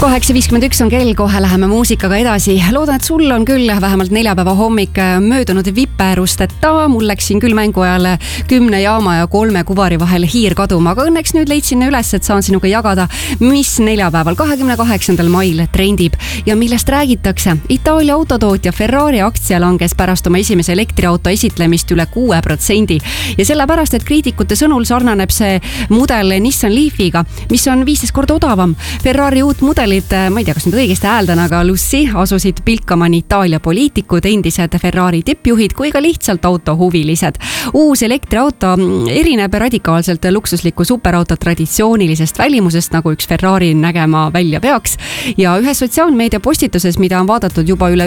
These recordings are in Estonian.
8.51 on kell, kohe läheme muusikaga edasi. Loodan, et sul on küll vähemalt neljapäeva hommik möödunud viperusteta. Mul läks siin küll mängu ajal 10 jaama ja 3 kuvari vahel hiir kaduma, aga õnneks nüüd leidsin üles, et saan sinuga jagada, mis neljapäeval 28. mail trendib ja millest räägitakse. Itaalia autotootja Ferrari aktsia langes pärast oma esimese elektriauto esitlemist üle 6% ja sellepärast, et kriitikute sõnul sarnaneb see mudel Nissan Leafiga, mis on 15 korda odavam. Ferrari uut mudelit, ma ei tea, kas nüüd õigesti hääldan, aga Lucy asusid pilkama nii Itaalia poliitikud, endised Ferrari tippjuhid kui ka lihtsalt autohuvilised. Uus elektriauto erineb radikaalselt luksusliku superauto traditsioonilisest välimusest, nagu üks Ferrari nägema välja peaks. Ja ühes sotsiaalmeedia postituses, mida on vaadatud juba üle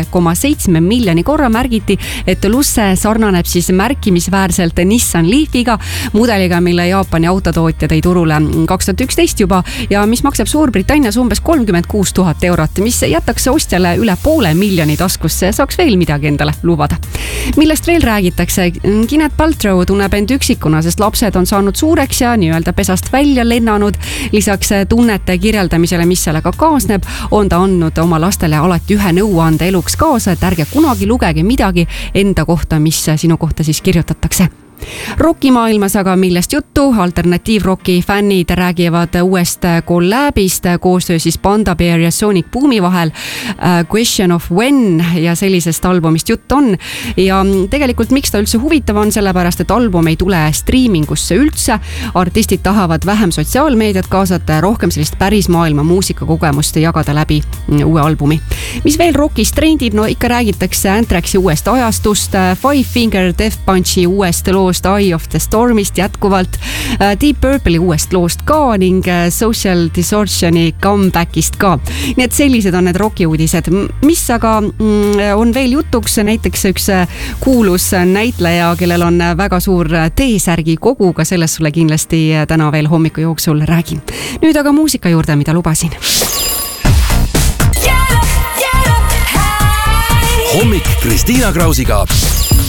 1,7 miljoni korra, märgiti, et Luce sarnaneb siis märkimisväärselt Nissan Leafiga, mudeliga, mille Jaapani autotootja tõi turule 2011 juba ja mis maksab Suurbritannias umbes 36 000 eurot, mis jätaks ostjale üle 500 000 taskusse ja saaks veel midagi endale lubada. Millest veel räägitakse? Gwyneth Paltrow tunneb end üksikuna, sest lapsed on saanud suureks ja nii-öelda pesast välja lennanud. Lisaks tunnete kirjeldamisele, mis sellega kaasneb, on ta andnud oma lastele alati ühe nõuande eluks kaasa, et ärge kunagi lugege midagi enda kohta, mis sinu kohta siis kirjutatakse. Rockimaailmas aga millest juttu? Alternatiivroki fännid räägivad uuest kollabist koostöö siis Panda Bear ja Sonic Boomi vahel. Question of When ja sellisest albumist jutt on. Ja tegelikult miks ta üldse huvitav on? Sellepärast, et album ei tule striimingusse üldse. Artistid tahavad vähem sotsiaalmeediat kaasata ja rohkem sellist päris maailma muusikakogemust jagada läbi uue albumi. Mis veel rockist trendib? No ikka räägitakse Anthraxi uuest ajastust, Five Finger Death Punchi uuest loost Eye of the Stormist jätkuvalt, Deep Purple'i uuest loost ka ning Social Distortioni comebackist ka. Nii et sellised on need rocki-uudised. Mis aga on veel jutuks? Näiteks üks kuulus näitleja, kellel on väga suur T-särgi kogu, ka sellest sulle kindlasti täna veel hommiku jooksul räägin. Nüüd aga muusika juurde, mida lubasin. Hommik Kristiina Krausiga.